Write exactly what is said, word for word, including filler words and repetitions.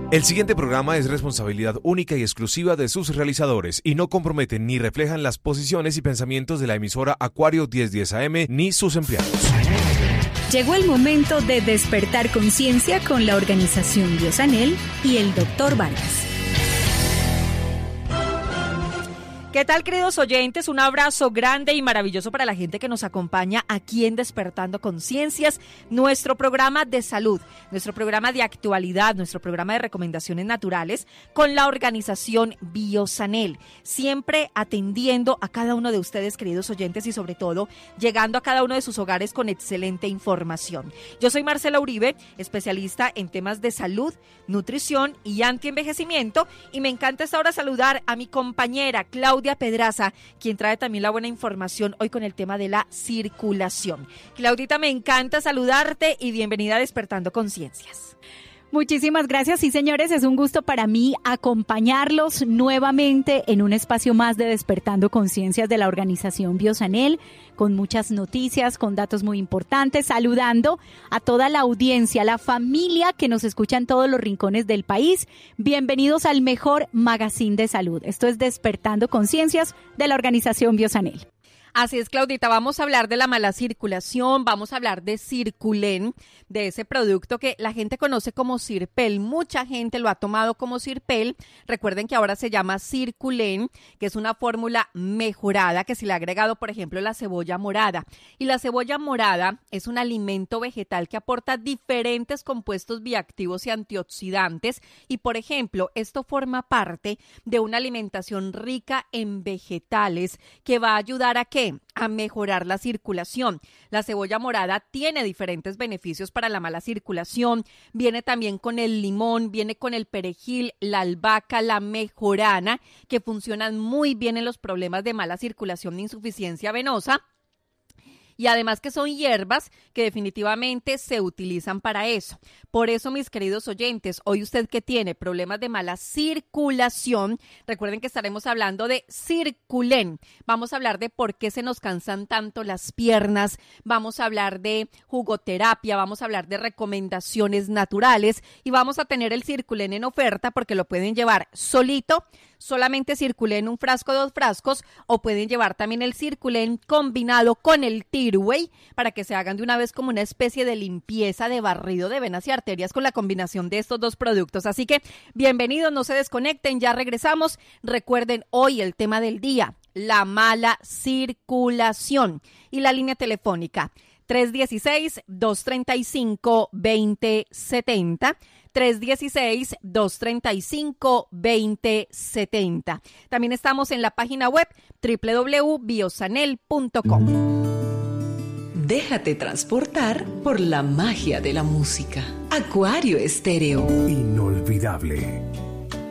El siguiente programa es responsabilidad única y exclusiva de sus realizadores y no comprometen ni reflejan las posiciones y pensamientos de la emisora Acuario mil diez A M ni sus empleados. Llegó el momento de despertar conciencia con la organización Biosanel y el doctor Vargas. ¿Qué tal, queridos oyentes? Un abrazo grande y maravilloso para la gente que nos acompaña aquí en Despertando Conciencias, nuestro programa de salud, nuestro programa de actualidad, nuestro programa de recomendaciones naturales con la organización Biosanel, siempre atendiendo a cada uno de ustedes, queridos oyentes, y sobre todo llegando a cada uno de sus hogares con excelente información. Yo soy Marcela Uribe, especialista en temas de salud, nutrición y antienvejecimiento, y me encanta esta hora saludar a mi compañera Claudia Pedraza, quien trae también la buena información hoy con el tema de la circulación. Claudita, me encanta saludarte y bienvenida a Despertando Conciencias. Muchísimas gracias, sí señores, es un gusto para mí acompañarlos nuevamente en un espacio más de Despertando Conciencias de la organización Biosanel, con muchas noticias, con datos muy importantes, saludando a toda la audiencia, la familia que nos escucha en todos los rincones del país. Bienvenidos al mejor magazine de salud. Esto es Despertando Conciencias de la organización Biosanel. Así es, Claudita, vamos a hablar de la mala circulación, vamos a hablar de Circulen, de ese producto que la gente conoce como Cirpel. Mucha gente lo ha tomado como Cirpel. Recuerden que ahora se llama Circulen, que es una fórmula mejorada que se le ha agregado, por ejemplo, la cebolla morada. Y la cebolla morada es un alimento vegetal que aporta diferentes compuestos bioactivos y antioxidantes. Y, por ejemplo, esto forma parte de una alimentación rica en vegetales que va a ayudar a ¿qué? A mejorar la circulación. La cebolla morada tiene diferentes beneficios para la mala circulación. Viene también con el limón, viene con el perejil, la albahaca, la mejorana, que funcionan muy bien en los problemas de mala circulación e insuficiencia venosa. Y además que son hierbas que definitivamente se utilizan para eso. Por eso, mis queridos oyentes, hoy usted que tiene problemas de mala circulación, recuerden que estaremos hablando de Circulen. Vamos a hablar de por qué se nos cansan tanto las piernas, vamos a hablar de jugoterapia, vamos a hablar de recomendaciones naturales y vamos a tener el Circulen en oferta porque lo pueden llevar solito, solamente Circulen un frasco, dos frascos, o pueden llevar también el Circulen combinado con el Tirway para que se hagan de una vez como una especie de limpieza de barrido de venas y arterias con la combinación de estos dos productos. Así que bienvenidos, no se desconecten, ya regresamos. Recuerden hoy el tema del día, la mala circulación y la línea telefónica tres uno seis, dos tres cinco, dos cero siete cero. tres uno seis, dos tres cinco, dos cero siete cero. También estamos en la página web doble u doble u doble u punto biosanel punto com. Déjate transportar por la magia de la música. Acuario Estéreo. Inolvidable.